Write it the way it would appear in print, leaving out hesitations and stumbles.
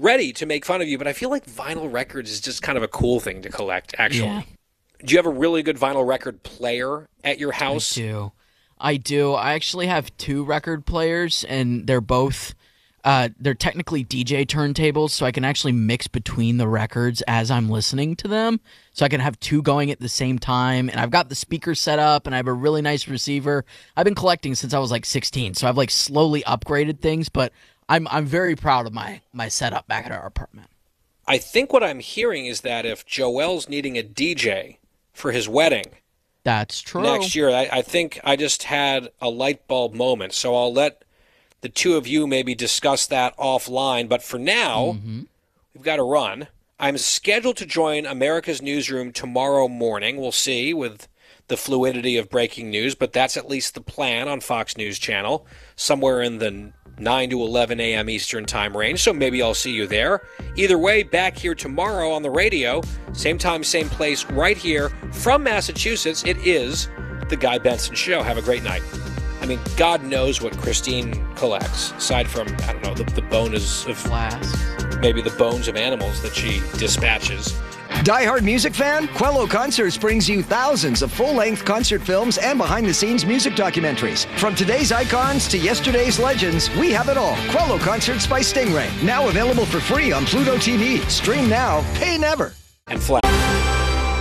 ready to make fun of you, but I feel like vinyl records is just kind of a cool thing to collect, actually. Yeah. Do you have a really good vinyl record player at your house? I do. I actually have 2 record players, and they're both they're technically DJ turntables, so I can actually mix between the records as I'm listening to them. So I can have 2 going at the same time, and I've got the speaker set up, and I have a really nice receiver. I've been collecting since I was like 16, so I've like slowly upgraded things, but I'm very proud of my setup back at our apartment. I think what I'm hearing is that if Joel's needing a DJ for his wedding, that's true. Next year, I think I just had a light bulb moment, so I'll let the 2 of you maybe discuss that offline. But for now, we've got to run. I'm scheduled to join America's Newsroom tomorrow morning. We'll see with the fluidity of breaking news, but that's at least the plan on Fox News Channel, somewhere in the 9 to 11 a.m. Eastern time range, so maybe I'll see you there. Either way, back here tomorrow on the radio, same time, same place, right here from Massachusetts. It is The Guy Benson Show. Have a great night. I mean, God knows what Christine collects, aside from, I don't know, the bones of flasks. Maybe the bones of animals that she dispatches. Die-hard music fan? Quello Concerts brings you thousands of full-length concert films and behind-the-scenes music documentaries. From today's icons to yesterday's legends, we have it all. Quello Concerts by Stingray. Now available for free on Pluto TV. Stream now, pay never. And flash.